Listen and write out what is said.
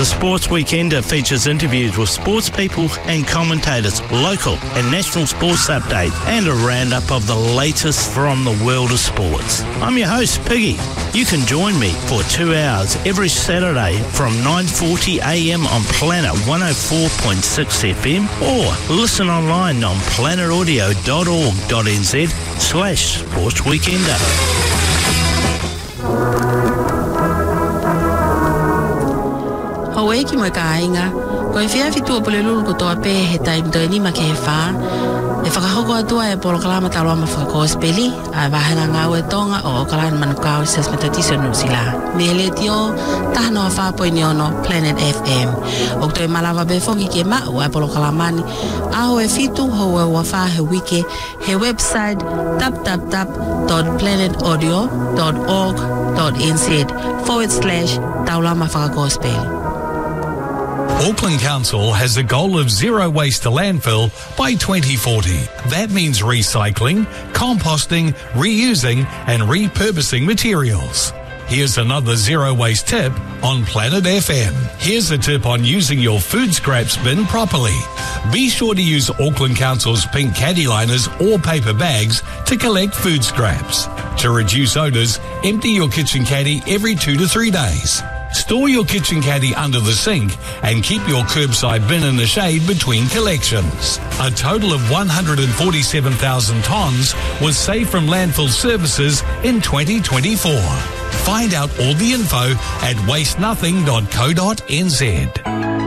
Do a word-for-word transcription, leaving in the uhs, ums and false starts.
The Sports Weekender features interviews with sports people and commentators, local and national sports updates, and a roundup of the latest from the world of sports. I'm your host, Piggy. You can join me for two hours every Saturday from nine forty a m on Planet one oh four point six F M, or listen online on planet audio dot org dot n z slash Sports Weekender. Hawaii ki mo ka ainga, ko e fia fitu o polelulu ko toa pe he taim toi ni ma ke he wha. E whakahoko atua e polo kalama taloa ma whakakospeli, a wahana ngau e tonga o kalana manukau sas metatiso nusila. Me le tio, tahano a whapoi ni ono Planet F M. O toi malawa be fongi ke ma o e polo kalamani, aho e fitu ho e wafa he wike, he website w w w dot planet audio dot org dot n z forward slash taulama whakakospeli. Auckland Council has a goal of zero waste to landfill by twenty forty. That means recycling, composting, reusing and repurposing materials. Here's another zero waste tip on Planet F M. Here's a tip on using your food scraps bin properly. Be sure to use Auckland Council's pink caddy liners or paper bags to collect food scraps. To reduce odours, empty your kitchen caddy every two to three days. Store your kitchen caddy under the sink and keep your curbside bin in the shade between collections. A total of one hundred forty-seven thousand tonnes was saved from landfill services in twenty twenty-four. Find out all the info at waste nothing dot co dot n z.